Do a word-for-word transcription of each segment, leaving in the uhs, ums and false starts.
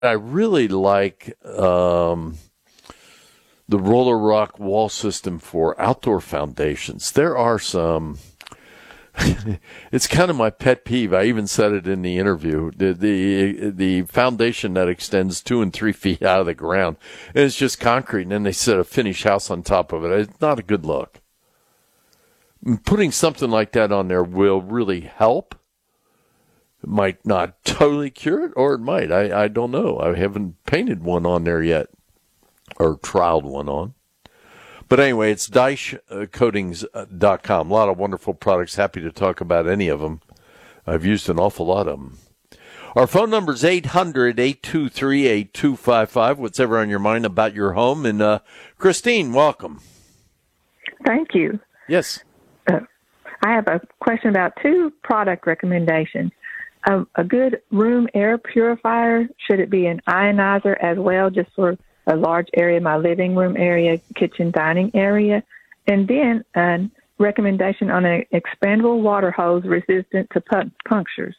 I really like um, the Roller Rock wall system for outdoor foundations. There are some. It's kind of my pet peeve. I even said it in the interview. The, the the foundation that extends two and three feet out of the ground, and it's just concrete, and then they set a finished house on top of it. It's not a good look. Putting something like that on there will really help. It might not totally cure it, or it might. I, I don't know. I haven't painted one on there yet, or trialed one on. But anyway, it's Deich Coatings dot com. A lot of wonderful products. Happy to talk about any of them. I've used an awful lot of them. Our phone number is eight hundred, eight two three, eight two five five. What's ever on your mind about your home. And uh, Christine, welcome. Thank you. Yes. Uh, I have a question about two product recommendations. A, a good room air purifier, should it be an ionizer as well, just for a large area, my living room area, kitchen, dining area? And then a recommendation on an expandable water hose resistant to pu- punctures.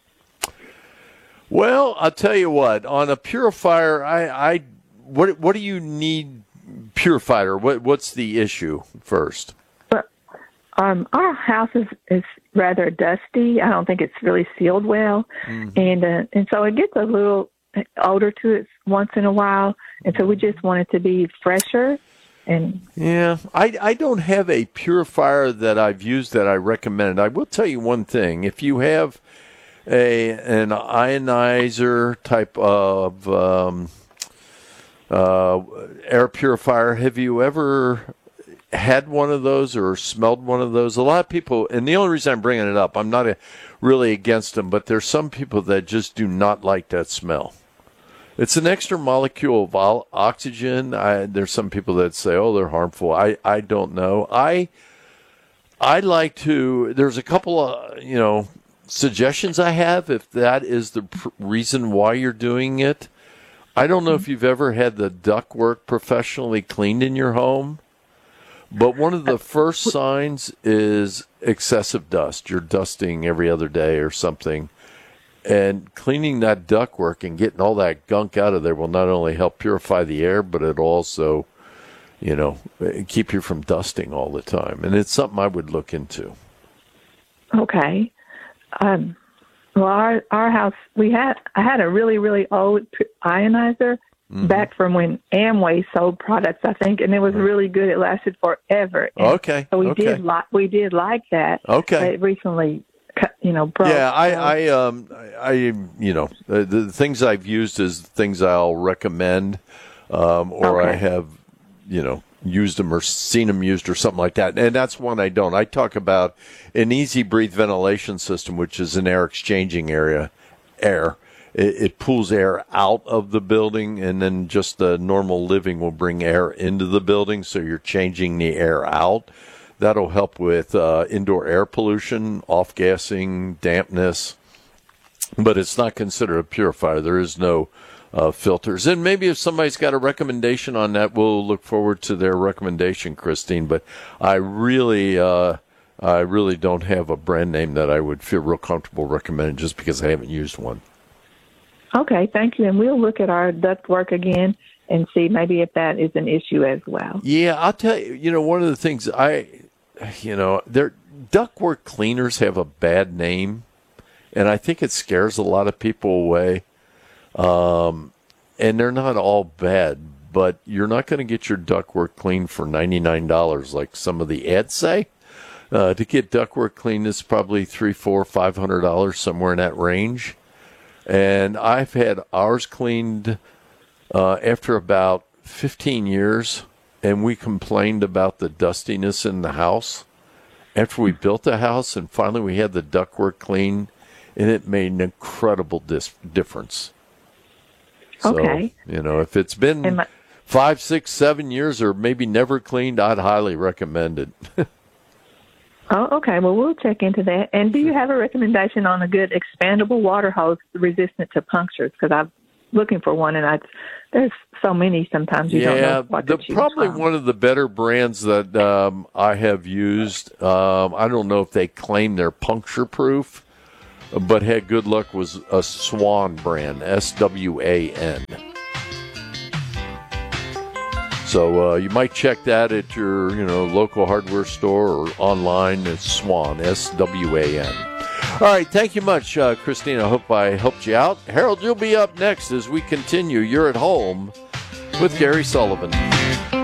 Well, I'll tell you what, on a purifier, I, I what what do you need purifier? What what's the issue first? Um, our house is, is rather dusty. I don't think it's really sealed well. Mm-hmm. And uh, and so it gets a little odor to it once in a while. And so we just want it to be fresher. And yeah, I, I don't have a purifier that I've used that I recommend. I will tell you one thing. If you have a an ionizer type of um, uh, air purifier, have you ever had one of those or smelled one of those? A lot of people, and the only reason I'm bringing it up, I'm not a, really against them, but there's some people that just do not like that smell. It's an extra molecule of o- oxygen. I, there's some people that say, oh, they're harmful. I, I don't know. I I like to, there's a couple of, you know, suggestions I have if that is the pr- reason why you're doing it. I don't know if you've ever had the ductwork professionally cleaned in your home. But one of the first signs is excessive dust. You're dusting every other day or something. And cleaning that ductwork and getting all that gunk out of there will not only help purify the air, but it'll also, you know, keep you from dusting all the time. And it's something I would look into. Okay. Um, well, our, our house, we had, I had a really, really old ionizer. Mm-hmm. Back from when Amway sold products, I think, and it was really good. It lasted forever. And okay. So we okay. did like we did like that. Okay. It recently, you know, broke. Yeah, I, I, um, I, you know, the, the things I've used is things I'll recommend, um, or okay. I have, you know, used them or seen them used or something like that. And that's one I don't. I talk about an Easy Breathe ventilation system, which is an air exchanging area, air. It pulls air out of the building, and then just the normal living will bring air into the building, so you're changing the air out. That'll help with uh, indoor air pollution, off-gassing, dampness, but it's not considered a purifier. There is no uh, filters. And maybe if somebody's got a recommendation on that, we'll look forward to their recommendation, Christine. But I really... Uh, I really don't have a brand name that I would feel real comfortable recommending just because I haven't used one. Okay, thank you. And we'll look at our ductwork again and see maybe if that is an issue as well. Yeah, I'll tell you, you know, one of the things I, you know, their ductwork cleaners have a bad name, and I think it scares a lot of people away. Um, and they're not all bad, but you're not going to get your ductwork cleaned for ninety-nine dollars like some of the ads say. Uh, to get ductwork cleaned is probably three, four, five hundred dollars, somewhere in that range. And I've had ours cleaned uh, after about fifteen years, and we complained about the dustiness in the house. After we built the house, and finally we had the ductwork cleaned, and it made an incredible dis- difference. So, okay. You know, if it's been my- five, six, seven years, or maybe never cleaned, I'd highly recommend it. Oh, okay. Well, we'll check into that. And do you have a recommendation on a good expandable water hose resistant to punctures? Because I'm looking for one, and I there's so many sometimes you yeah, don't know what the, to choose probably from. One of the better brands that um, I have used. Um, I don't know if they claim they're puncture proof, but had good luck was a Swan brand, S W A N. So uh, you might check that at your, you know, local hardware store or online. It's Swan, S W A N. All right, thank you much, uh, Christine. I hope I helped you out. Harold, you'll be up next as we continue. You're at home with Gary Sullivan.